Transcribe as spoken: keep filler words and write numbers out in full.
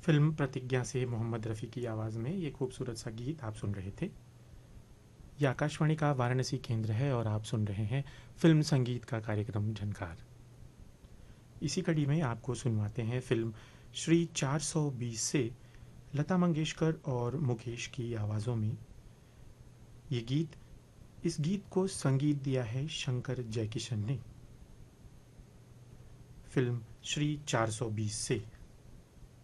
Film प्रतिज्ञा से मोहम्मद रफ़ी की आवाज़ में ये खूबसूरत सा गीत आप सुन रहे थे। ये आकाशवाणी का वाराणसी केंद्र है और आप सुन रहे हैं फिल्म संगीत का कार्यक्रम झनकार। इसी कड़ी में आपको सुनवाते हैं फिल्म श्री चार सौ बीस से लता मंगेशकर और मुकेश की आवाज़ों में ये गीत। इस गीत को संगीत दिया है शंकर जयकिशन ने। फिल्म श्री चार सौ बीस से